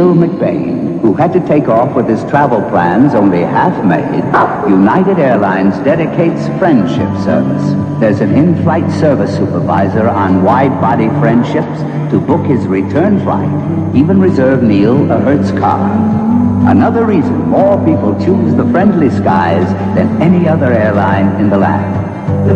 Neil McBain, who had to take off with his travel plans only half made, United Airlines dedicates friendship service. There's an in-flight service supervisor on wide-body friendships to book his return flight, even reserve Neil a Hertz car. Another reason more people choose the friendly skies than any other airline in the land.